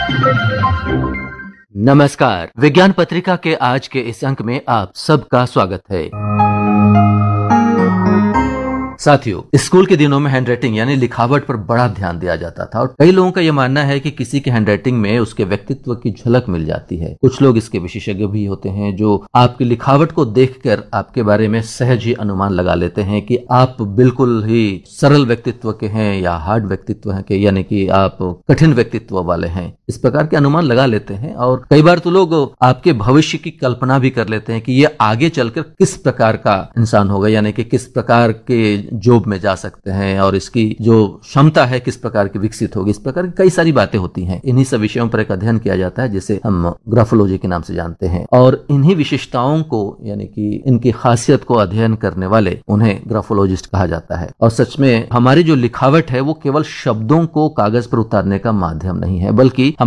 नमस्कार। विज्ञान पत्रिका के आज के इस अंक में आप सबका स्वागत है। साथियों, स्कूल के दिनों में हैंडराइटिंग यानी लिखावट पर बड़ा ध्यान दिया जाता था और कई लोगों का यह मानना है कि किसी के हैंडराइटिंग में उसके व्यक्तित्व की झलक मिल जाती है। कुछ लोग इसके विशेषज्ञ भी होते हैं जो आपकी लिखावट को देखकर आपके बारे में सहज ही अनुमान लगा लेते हैं कि आप बिल्कुल ही सरल व्यक्तित्व के हैं या हार्ड व्यक्तित्व के, यानी कि आप कठिन व्यक्तित्व वाले हैं। इस प्रकार के अनुमान लगा लेते हैं और कई बार तो लोग आपके भविष्य की कल्पना भी कर लेते हैं कि ये आगे चलकर किस प्रकार का इंसान होगा, यानी कि किस प्रकार के जॉब में जा सकते हैं और इसकी जो क्षमता है किस प्रकार की विकसित होगी। इस प्रकार की कई सारी बातें होती हैं। इन्हीं सब विषयों पर एक अध्ययन किया जाता है जिसे हम ग्राफोलॉजी के नाम से जानते हैं और इन्हीं विशेषताओं को यानी कि इनकी खासियत को अध्ययन करने वाले उन्हें ग्राफोलॉजिस्ट कहा जाता है। और सच में हमारी जो लिखावट है वो केवल शब्दों को कागज पर उतारने का माध्यम नहीं है, बल्कि